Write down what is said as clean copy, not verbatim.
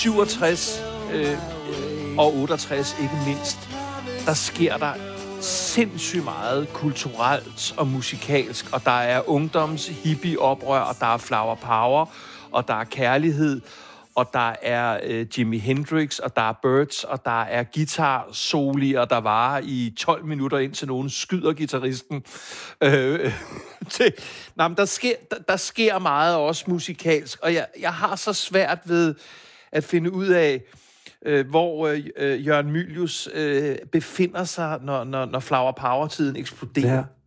67 og 68 ikke mindst, der sker der sindssygt meget kulturelt og musikalsk, og der er ungdoms hippie-oprør, og der er flower power, og der er kærlighed, og der er Jimi Hendrix, og der er Byrds, og der er guitar-solier, der varer i 12 minutter, indtil nogen skyder guitaristen. Men der sker meget også musikalsk, og jeg har så svært ved at finde ud af, hvor Jørgen Mylius befinder sig, når Flower Power-tiden eksploderer.